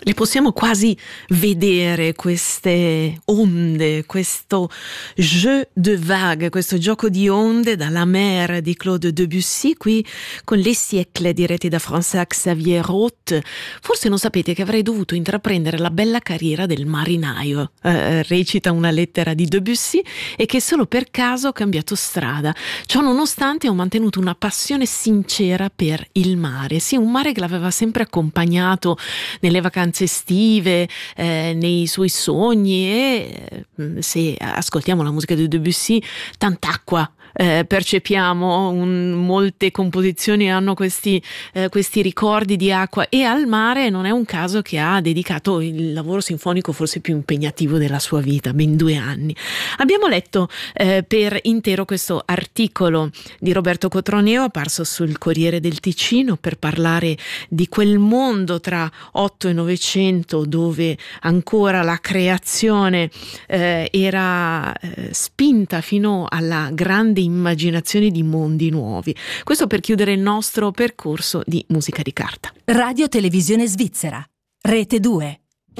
Le possiamo quasi vedere queste onde, questo jeu de vague, questo gioco di onde dalla mer di Claude Debussy, qui con Les Siècles diretti da François Xavier Roth. Forse non sapete che avrei dovuto intraprendere la bella carriera del marinaio, recita una lettera di Debussy, e che solo per caso ho cambiato strada. Ciò nonostante ho mantenuto una passione sincera per il mare, sì, un mare che l'aveva sempre accompagnato nelle vacanze estive, nei suoi sogni, e se ascoltiamo la musica di Debussy, tant'acqua percepiamo, molte composizioni hanno questi ricordi di acqua, e al mare non è un caso che ha dedicato il lavoro sinfonico forse più impegnativo della sua vita, ben 2 anni. Abbiamo letto per intero questo articolo di Roberto Cotroneo apparso sul Corriere del Ticino per parlare di quel mondo tra 8 e 900 dove ancora la creazione era spinta fino alla grande immaginazione di mondi nuovi. Questo per chiudere il nostro percorso di musica di carta. Radio Televisione Svizzera, Rete 2.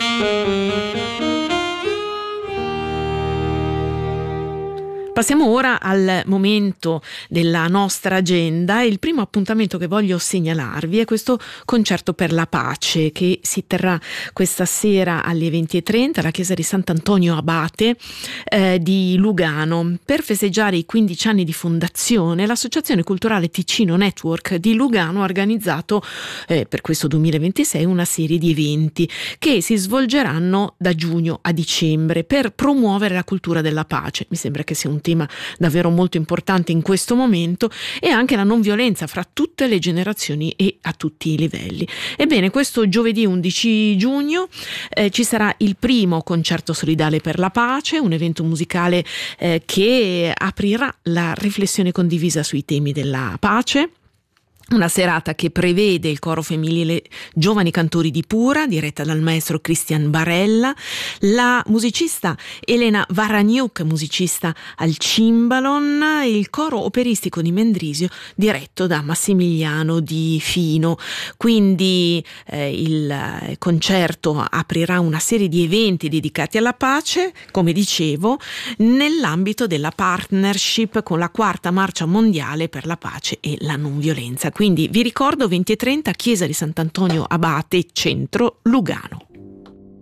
Passiamo ora al momento della nostra agenda. Il primo appuntamento che voglio segnalarvi è questo concerto per la pace che si terrà questa sera alle 20:30 alla chiesa di Sant'Antonio Abate di Lugano. Per festeggiare i 15 anni di fondazione, l'Associazione Culturale Ticino Network di Lugano ha organizzato per questo 2026 una serie di eventi che si svolgeranno da giugno a dicembre per promuovere la cultura della pace. Mi sembra che sia un tema davvero molto importante in questo momento, e anche la non violenza fra tutte le generazioni e a tutti i livelli. Ebbene, questo giovedì 11 giugno ci sarà il primo concerto solidale per la pace, un evento musicale che aprirà la riflessione condivisa sui temi della pace. Una serata che prevede il coro femminile Giovani Cantori di Pura, diretta dal maestro Christian Barella, la musicista Elena Varaniuk, musicista al cimbalon, il coro operistico di Mendrisio, diretto da Massimiliano Di Fino. Quindi il concerto aprirà una serie di eventi dedicati alla pace, come dicevo, nell'ambito della partnership con la 4ª Marcia Mondiale per la Pace e la Non Violenza. Quindi vi ricordo 20:30 Chiesa di Sant'Antonio Abate, centro Lugano.